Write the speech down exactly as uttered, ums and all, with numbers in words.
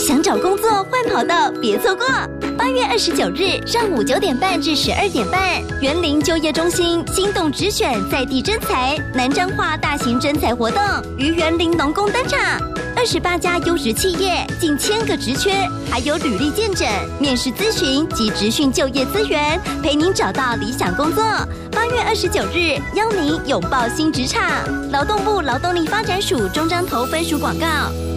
想找工作换跑道，别错过。八月二十九日上午九点半至十二点半，园林就业中心心动直选在地征才南彰化大型征才活动于园林农工登场。二十八家优质企业，近千个职缺，还有履历见证、面试咨询及职训就业资源，陪您找到理想工作。八月二十九日，邀您拥抱新职场。劳动部劳动力发展署中彰投分署广告。